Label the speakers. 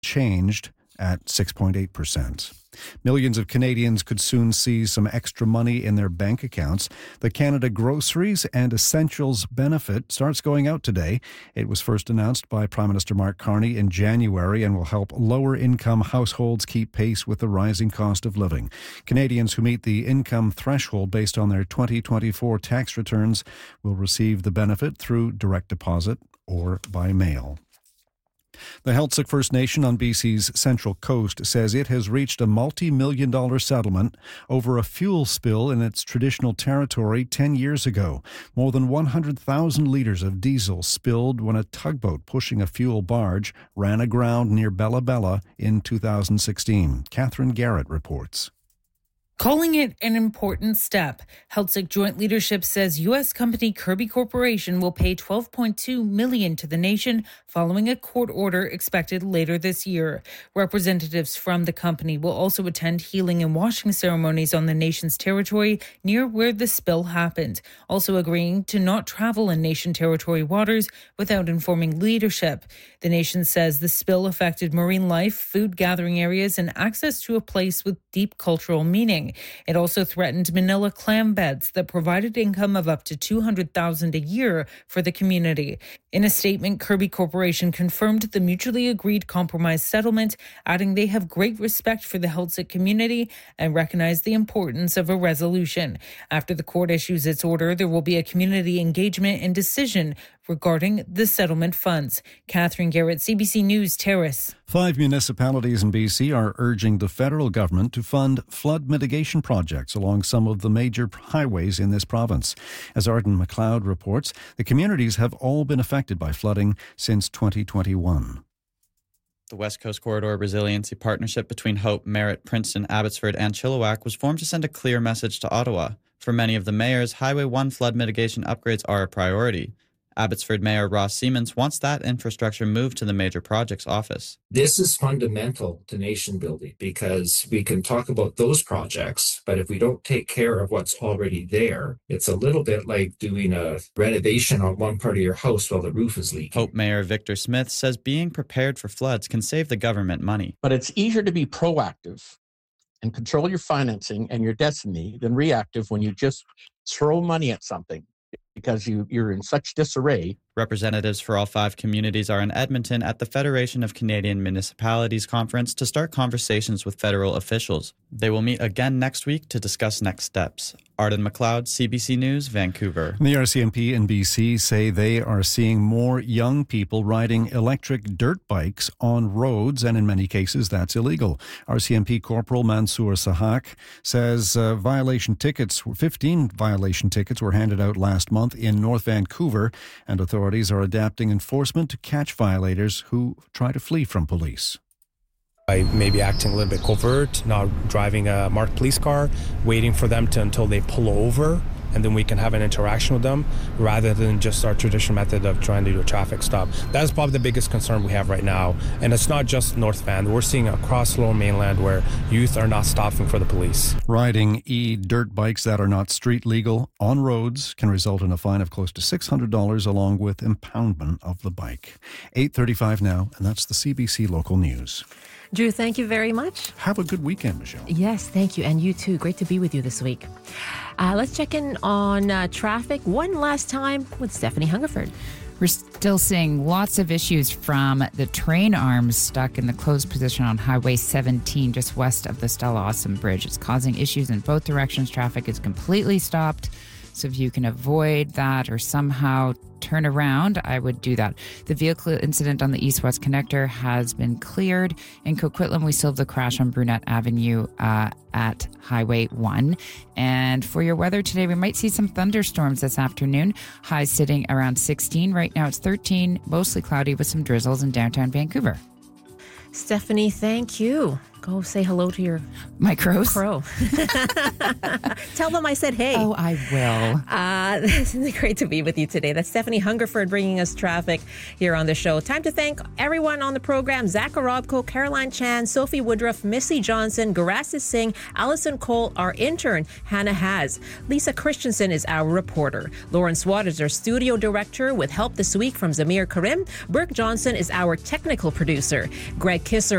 Speaker 1: unchanged at 6.8%. Millions of Canadians could soon see some extra money in their bank accounts. The Canada Groceries and Essentials benefit starts going out today. It was first announced by Prime Minister Mark Carney in January and will help lower-income households keep pace with the rising cost of living. Canadians who meet the income threshold based on their 2024 tax returns will receive the benefit through direct deposit or by mail. The Heiltsuk First Nation on BC's Central Coast says it has reached a multi-million-dollar settlement over a fuel spill in its traditional territory 10 years ago. More than 100,000 litres of diesel spilled when a tugboat pushing a fuel barge ran aground near Bella Bella in 2016. Catherine Garrett reports.
Speaker 2: Calling it an important step, Heiltsuk Joint Leadership says U.S. company Kirby Corporation will pay $12.2 million to the nation following a court order expected later this year. Representatives from the company will also attend healing and washing ceremonies on the nation's territory near where the spill happened, also agreeing to not travel in nation territory waters without informing leadership. The nation says the spill affected marine life, food gathering areas, and access to a place with deep cultural meaning. It also threatened Manila clam beds that provided income of up to $200,000 a year for the community. In a statement, Kirby Corporation confirmed the mutually agreed compromise settlement, adding they have great respect for the Heiltsuk community and recognize the importance of a resolution. After the court issues its order, there will be a community engagement and decision regarding the settlement funds. Catherine Garrett, CBC News, Terrace.
Speaker 1: 5 municipalities in BC are urging the federal government to fund flood mitigation projects along some of the major highways in this province. As Arden McLeod reports, the communities have all been affected by flooding since 2021.
Speaker 3: The West Coast Corridor Resiliency Partnership between Hope, Merritt, Princeton, Abbotsford, and Chilliwack was formed to send a clear message to Ottawa. For many of the mayors, Highway 1 flood mitigation upgrades are a priority. Abbotsford Mayor Ross Siemens wants that infrastructure moved to the Major Projects Office.
Speaker 4: This is fundamental to nation building because we can talk about those projects, but if we don't take care of what's already there, it's a little bit like doing a renovation on one part of your house while the roof is leaking.
Speaker 3: Hope Mayor Victor Smith says being prepared for floods can save the government money.
Speaker 5: But it's easier to be proactive and control your financing and your destiny than reactive when you just throw money at something because you're in such disarray.
Speaker 3: Representatives for all 5 communities are in Edmonton at the Federation of Canadian Municipalities Conference to start conversations with federal officials. They will meet again next week to discuss next steps. Arden McLeod, CBC News, Vancouver.
Speaker 1: The RCMP and BC say they are seeing more young people riding electric dirt bikes on roads, and in many cases that's illegal. RCMP Corporal Mansour Sahak says 15 violation tickets were handed out last month in North Vancouver, and authorities are adapting enforcement to catch violators who try to flee from police.
Speaker 6: By maybe acting a little bit covert, not driving a marked police car, waiting for them until they pull over, and then we can have an interaction with them rather than just our traditional method of trying to do a traffic stop. That's probably the biggest concern we have right now. And it's not just North Van. We're seeing across Lower Mainland where youth are not stopping for the police.
Speaker 1: Riding dirt bikes that are not street legal on roads can result in a fine of close to $600 along with impoundment of the bike. 8:35 now, and that's the CBC Local News.
Speaker 7: Drew, thank you very much.
Speaker 1: Have a good weekend, Michelle.
Speaker 7: Yes, thank you. And you too. Great to be with you this week. Let's check in on traffic one last time with Stephanie Hungerford.
Speaker 8: We're still seeing lots of issues from the train arms stuck in the closed position on Highway 17 just west of the Stella Awesome Bridge. It's causing issues in both directions. Traffic is completely stopped. So if you can avoid that or somehow turn around, I would do that. The vehicle incident on the east-west connector has been cleared. In Coquitlam, we still have the crash on Brunette Avenue at Highway 1. And for your weather today, we might see some thunderstorms this afternoon. Highs sitting around 16. Right now it's 13, mostly cloudy with some drizzles in downtown Vancouver.
Speaker 7: Stephanie, thank you. Go say hello to
Speaker 8: My crows?
Speaker 7: crow. Tell them I said hey.
Speaker 8: Oh, I will.
Speaker 7: It's great to be with you today. That's Stephanie Hungerford bringing us traffic here on the show. Time to thank everyone on the program. Zach Arobko, Caroline Chan, Sophie Woodruff, Missy Johnson, Garasis Singh, Allison Cole, our intern, Hannah Haz. Lisa Christensen is our reporter. Lawrence Watt is our studio director with help this week from Zamir Karim. Burke Johnson is our technical producer. Greg Kisser